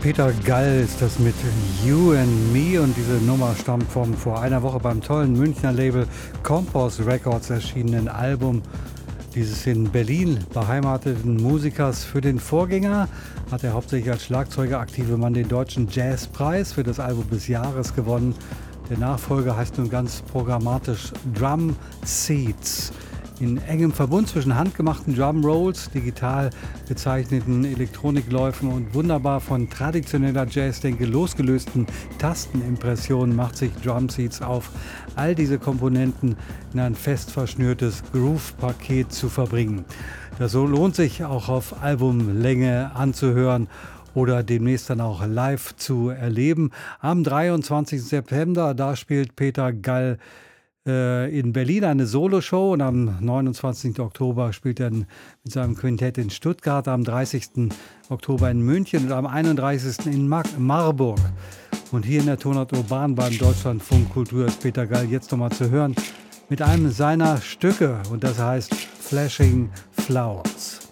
Peter Gall ist das mit You and Me, und diese Nummer stammt vom vor einer Woche beim tollen Münchner Label Compost Records erschienenen Album dieses in Berlin beheimateten Musikers. Für den Vorgänger hat er hauptsächlich als Schlagzeuger aktive Mann den Deutschen Jazzpreis für das Album des Jahres gewonnen. Der Nachfolger heißt nun ganz programmatisch Drum Seeds. In engem Verbund zwischen handgemachten Drumrolls, digital gezeichneten Elektronikläufen und wunderbar von traditioneller Jazzdenke losgelösten Tastenimpressionen macht sich Drum Seeds auf, all diese Komponenten in ein fest verschnürtes Groove-Paket zu verbringen. Das so lohnt sich auch auf Albumlänge anzuhören oder demnächst dann auch live zu erleben. Am 23. September, da spielt Peter Gall in Berlin eine Soloshow, und am 29. Oktober spielt er mit seinem Quintett in Stuttgart, am 30. Oktober in München und am 31. in Marburg. Und hier in der Tonart Urban beim Deutschlandfunk Kultur ist Peter Gall jetzt nochmal zu hören mit einem seiner Stücke, und das heißt Flashing Flowers.